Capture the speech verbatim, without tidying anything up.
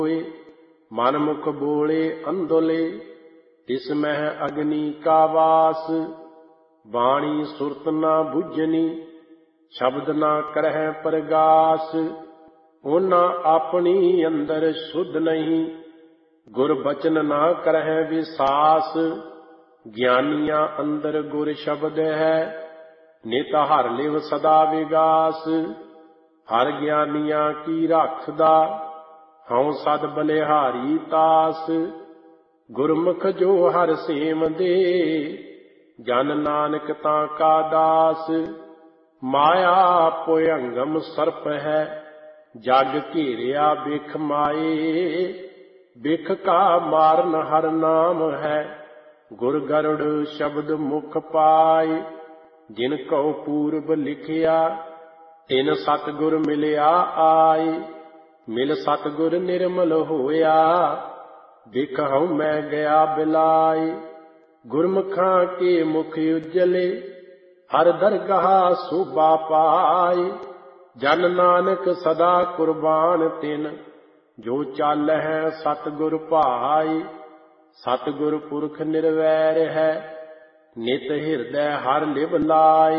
मन मुख बोले अंदोले, तिस मह अग्नि का वास। बाणी सुरत ना बुझनी, शब्द ना करह प्रगास। ओना अपनी अंदर शुद्ध नहीं, गुर बचन ना करह विसास। ज्ञानिया अंदर गुर शब्द है, नित हर लिव सदा विगास। हर ज्ञानिया की राखदा, हऊँ सद बलिहारी तास। गुरमुख जो हर सेम दे, जन नानक ता का दास। माया भुयंगम सर्प है, जग घेरिया बिख माए। बिख का मारन हर नाम है, गुर गरुड़ शब्द मुख पाए। जिन कौ पूर्व लिखिया, तिन सतगुर मिलिया आए। मिल सतगुर निर्मल होया, बिख हऊँ मैं गया बिलाए। गुरमुखां के मुख उज्जले, हर दरगाह शोभा पाए। जन नानक सदा कुर्बान तिन, जो चल है सतगुर भाई। सतगुर पुरख निर्वैर है, नित हिरदय हर लिव लाए।